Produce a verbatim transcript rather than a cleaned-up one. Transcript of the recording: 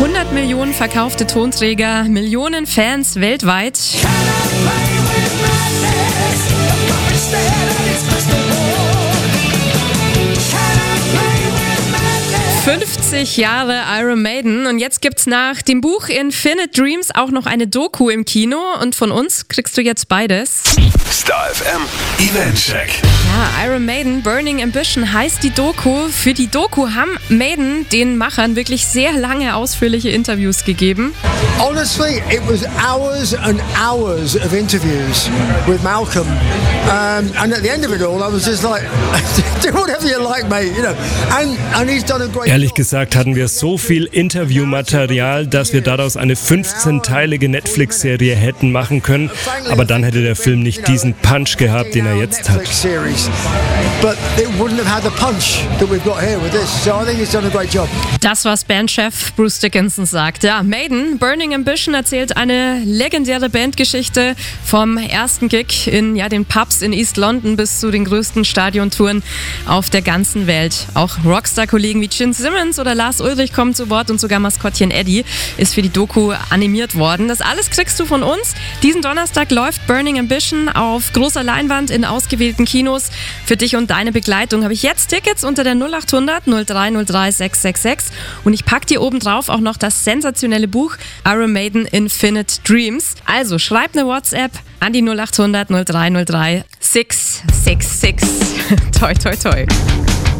hundert Millionen verkaufte Tonträger, Millionen Fans weltweit. fünfzig Jahre Iron Maiden und jetzt gibt's nach dem Buch Infinite Dreams auch noch eine Doku im Kino und von uns kriegst du jetzt beides. Star F M Eventcheck. Ja, Iron Maiden Burning Ambition heißt die Doku. Für die Doku haben Maiden den Machern wirklich sehr lange ausführliche Interviews gegeben. Honestly, it was hours and hours of interviews with Malcolm. Um, and at the end of it all, I was just like, do whatever you like, mate. You know, and, and he's done a great job. Ehrlich gesagt hatten wir so viel Interviewmaterial, dass wir daraus eine fünfzehnteilige Netflix-Serie hätten machen können. Aber dann hätte der Film nicht diesen Punch gehabt, den er jetzt hat. Das, was Bandchef Bruce Dickinson sagt. Ja, Maiden, Burning Ambition erzählt eine legendäre Bandgeschichte vom ersten Gig in ja, den Pubs in East London bis zu den größten Stadiontouren auf der ganzen Welt. Auch Rockstar-Kollegen wie Gene Simmons oder Lars Ulrich kommen zu Wort und sogar Maskottchen Eddie ist für die Doku animiert worden. Das alles kriegst du von uns. Diesen Donnerstag läuft Burning Ambition auf großer Leinwand in ausgewählten Kinos. Für dich und deine Begleitung habe ich jetzt Tickets unter der null acht hundert null drei null drei sechs sechs sechs und ich packe dir oben drauf auch noch das sensationelle Buch Iron Maiden Infinite Dreams. Also schreib eine WhatsApp an die null acht hundert null drei null drei sechs sechs sechs. Toi, toi, toi.